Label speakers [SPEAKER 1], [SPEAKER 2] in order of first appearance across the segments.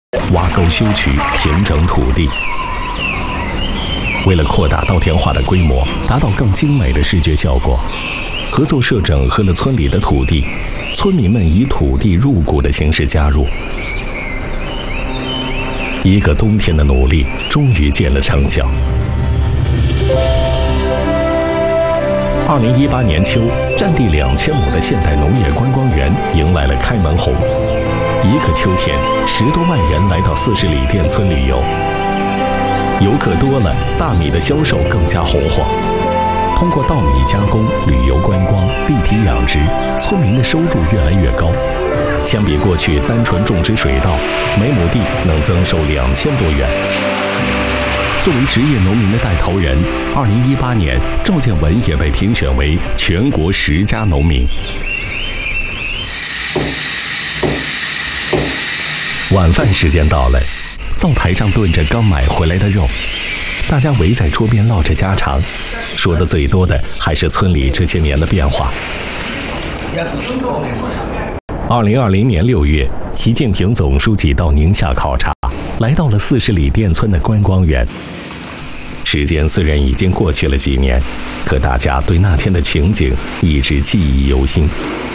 [SPEAKER 1] 挖沟修渠、平整土地。为了扩大稻田画的规模，达到更精美的视觉效果，合作社整合了村里的土地，村民们以土地入股的形式加入。一个冬天的努力终于见了成效。2018年秋，占地2000亩的现代农业观光园迎来了开门红。一个秋天，10多万人来到40里店村旅游。游客多了，大米的销售更加红火。通过稻米加工、旅游观光、立体养殖，村民的收入越来越高。相比过去单纯种植水稻，每亩地能增收2000多元。作为职业农民的带头人，2018年赵建文也被评选为全国10佳农民。晚饭时间到了，灶台上炖着刚买回来的肉，大家围在桌边唠着家常，说的最多的还是村里这些年的变化。2020年6月，习近平总书记到宁夏考察，来到了40里店村的观光园。时间虽然已经过去了几年，可大家对那天的情景一直记忆犹新。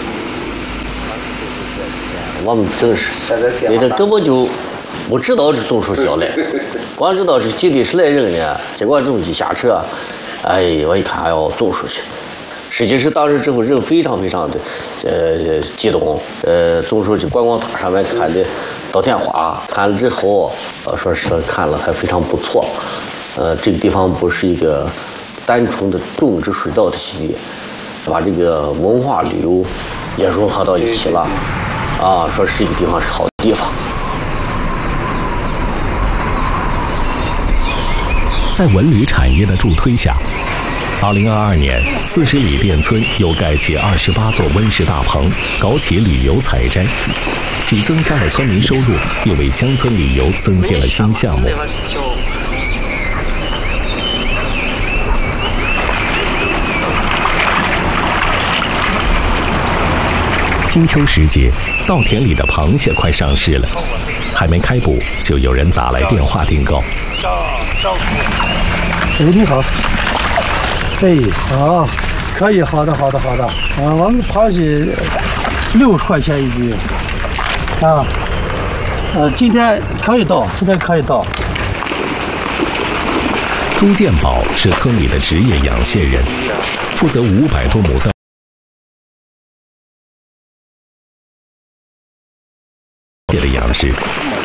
[SPEAKER 2] 我们这个是对这根本就不知道是种树小来，光知道是几里10来人呢，结果种一下车，哎，我一看要种树去。实际是当时之后人非常的激动，种树去观光塔上面看的稻田花，看了之后，说是看了还非常不错。这个地方不是一个单纯的种植水稻的系列，把这个文化旅游也融合到一起了，啊，说是这个地方是好地方。
[SPEAKER 1] 在文旅产业的助推下，2022年40里店村又盖起28座温室大棚，搞起旅游采摘，既增加了村民收入，又为乡村旅游增添了新项目。金秋时节，稻田里的螃蟹快上市了，还没开捕，就有人打来电话订购。
[SPEAKER 3] 哎，你好。哎，好，可以，好的。我们螃蟹60块钱一斤。啊，今天可以到。
[SPEAKER 1] 朱建宝是村里的职业养蟹人，负责500多亩的养殖。